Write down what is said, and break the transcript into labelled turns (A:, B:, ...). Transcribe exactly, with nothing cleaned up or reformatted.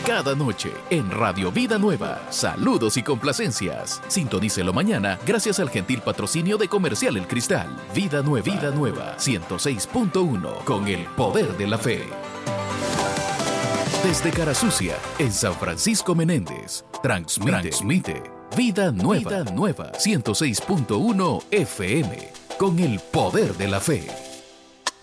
A: cada noche en Radio Vida Nueva. Saludos y complacencias. Sintonícelo mañana gracias al gentil patrocinio de Comercial El Cristal. Vida Nueva, Vida Nueva, ciento seis punto uno, con el poder de la fe. Desde Carasucia, en San Francisco Menéndez, transmite, transmite Vida Nueva, Vida Nueva, ciento seis punto uno F M, con el poder de la fe.